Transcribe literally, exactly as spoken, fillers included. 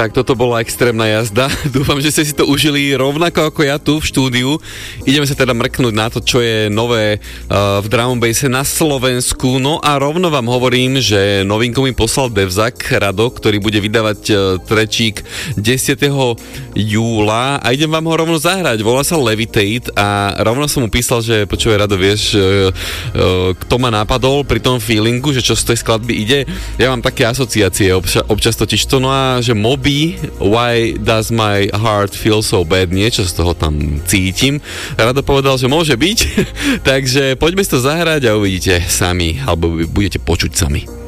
Tak toto bola extrémna jazda. Dúfam, že ste si to užili rovnako ako ja tu v štúdiu. Ideme sa teda mrknúť na to, čo je nové uh, v drum and basse na Slovensku. No a rovno vám hovorím, že novinku mi poslal Devzak Rado, ktorý bude vydávať uh, trečík desiateho júla a idem vám ho rovno zahrať. Volá sa Levitate a rovno som mu písal, že počúvaj Rado, vieš, uh, uh, kto ma napadol pri tom feelingu, že čo z tej skladby ide. Ja mám také asociácie občas, občas totiž to, no a že Moby, Why Does My Heart Feel So Bad, niečo z toho tam cítim. Rado povedal, že môže byť, takže poďme si to zahrať a uvidíte sami, alebo budete počuť sami.